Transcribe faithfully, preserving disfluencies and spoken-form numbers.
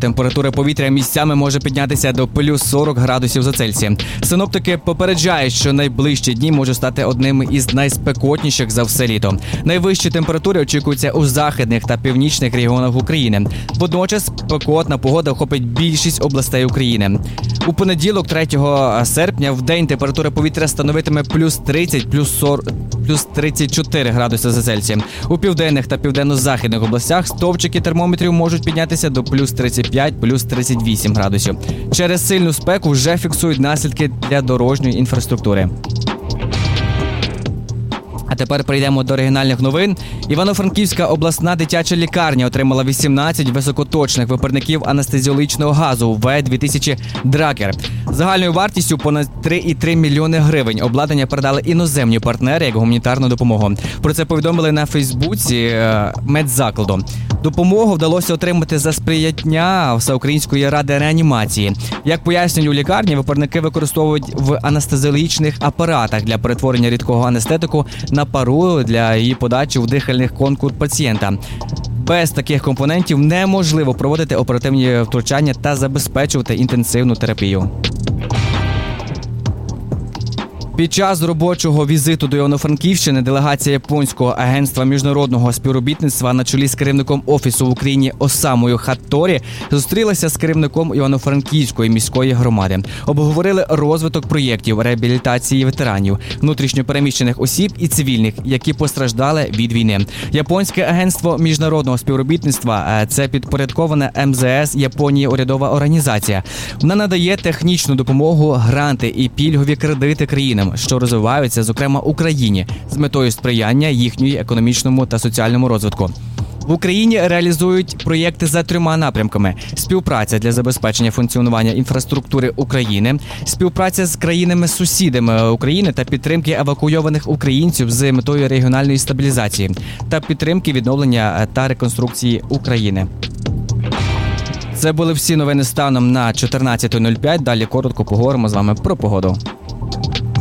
температура повітря місцями може піднятися до плюс сорок градусів за Цельсієм. Синоптики попереджають, що найближчі дні можуть стати одними із найспекотніших за все літо. Найвищі температури очікуються у західних та північних регіонах України. Водночас спекотна погода охопить більшість областей України. У понеділок, третього серпня, в день температура повітря становитиме плюс тридцять, плюс сорок, плюс тридцять чотири градуси за Цельсієм. У південних та південно-західних областях стовпчики термометрів можуть піднятися до плюс тридцять п'ять, плюс тридцять вісім градусів. Через сильну спеку вже фіксують наслідки для дорожньої інфраструктури. А тепер перейдемо до регіональних новин. Івано-Франківська обласна дитяча лікарня отримала вісімнадцять високоточних випарників анестезіологічного газу ве дві тисячі Дракер. Загальною вартістю понад три цілих три мільйони гривень. Обладнання передали іноземні партнери як гуманітарну допомогу. Про це повідомили на Фейсбуці медзакладу. Допомогу вдалося отримати за сприяння Всеукраїнської ради реанімації. Як пояснюють у лікарні, випарники використовують в анестезіологічних апаратах для перетворення рідкого анестетику на пару для її подачі в дихальний контур пацієнта. Без таких компонентів неможливо проводити оперативні втручання та забезпечувати інтенсивну терапію. Під час робочого візиту до Івано-Франківщини делегація Японського агентства міжнародного співробітництва на чолі з керівником офісу в Україні Осамою Хатторі зустрілася з керівником Івано-Франківської міської громади. Обговорили розвиток проєктів реабілітації ветеранів, внутрішньопереміщених осіб і цивільних, які постраждали від війни. Японське агентство міжнародного співробітництва – це підпорядкована ем зе ес Японії урядова організація. Вона надає технічну допомогу, гранти і пільгові кредити країнам, що розвиваються, зокрема, Україні, з метою сприяння їхньому економічному та соціальному розвитку. В Україні реалізують проєкти за трьома напрямками: співпраця для забезпечення функціонування інфраструктури України, співпраця з країнами-сусідами України та підтримки евакуйованих українців з метою регіональної стабілізації та підтримки відновлення та реконструкції України. Це були всі новини станом на чотирнадцяте нуль п'ять. Далі коротко поговоримо з вами про погоду.